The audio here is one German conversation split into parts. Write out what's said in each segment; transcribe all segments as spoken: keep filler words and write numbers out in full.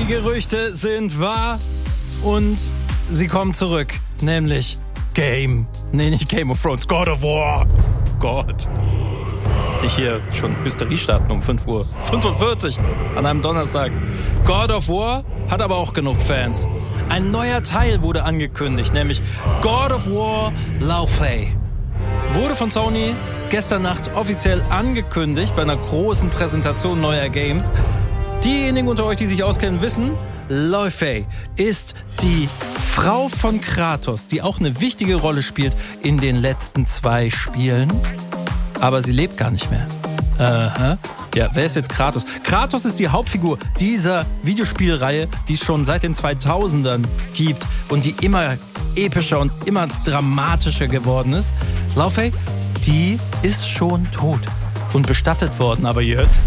Gerüchte sind wahr und sie kommen zurück. Nämlich Game. Nee, nicht Game of Thrones. God of War. Gott. Nicht hier schon Hysterie starten um fünf Uhr fünfundvierzig an einem Donnerstag. God of War hat aber auch genug Fans. Ein neuer Teil wurde angekündigt, nämlich God of War Laufey. Wurde von Sony gestern Nacht offiziell angekündigt bei einer großen Präsentation neuer Games. Diejenigen unter euch, die sich auskennen, wissen, Laufey ist die Frau von Kratos, die auch eine wichtige Rolle spielt in den letzten zwei Spielen. Aber sie lebt gar nicht mehr. Aha. Ja, wer ist jetzt Kratos? Kratos ist die Hauptfigur dieser Videospielreihe, die es schon seit den zweitausendern gibt und die immer epischer und immer dramatischer geworden ist. Laufey, die ist schon tot und bestattet worden, aber jetzt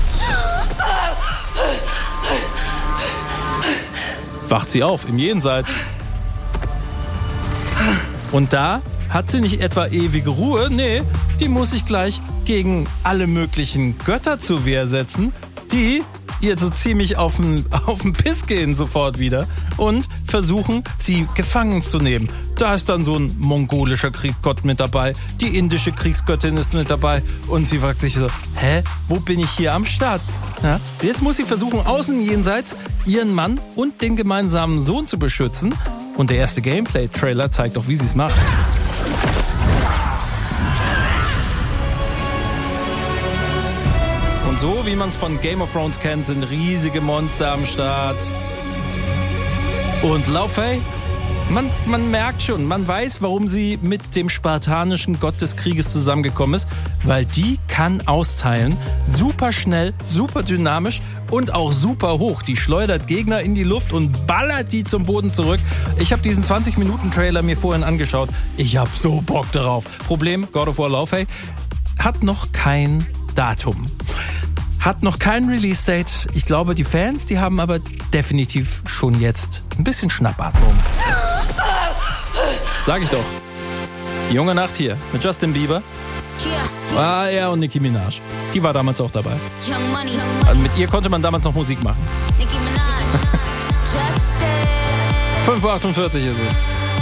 wacht sie auf im Jenseits. Und da hat sie nicht etwa ewige Ruhe, nee, die muss sich gleich gegen alle möglichen Götter zur Wehr setzen, die ihr so ziemlich auf den, auf den Piss gehen sofort wieder und versuchen, sie gefangen zu nehmen. Da ist dann so ein mongolischer Kriegsgott mit dabei, die indische Kriegsgöttin ist mit dabei und sie fragt sich so, hä, wo bin ich hier am Start? Ja, jetzt muss sie versuchen, außen jenseits ihren Mann und den gemeinsamen Sohn zu beschützen und der erste Gameplay-Trailer zeigt auch, wie sie es macht. Und so, wie man es von Game of Thrones kennt, sind riesige Monster am Start. Und Laufey, man, man merkt schon, man weiß, warum sie mit dem spartanischen Gott des Krieges zusammengekommen ist, weil die kann austeilen, super schnell, super dynamisch und auch super hoch. Die schleudert Gegner in die Luft und ballert die zum Boden zurück. Ich habe diesen zwanzig-Minuten-Trailer mir vorhin angeschaut. Ich habe so Bock darauf. Problem, God of War Laufey hat noch kein Datum. Hat noch kein Release-Date. Ich glaube, die Fans, die haben aber definitiv schon jetzt ein bisschen Schnappatmung. Sag ich doch. Die junge Nacht hier mit Justin Bieber. Ah, er und Nicki Minaj. Die war damals auch dabei. Also mit ihr konnte man damals noch Musik machen. fünf Uhr achtundvierzig ist es.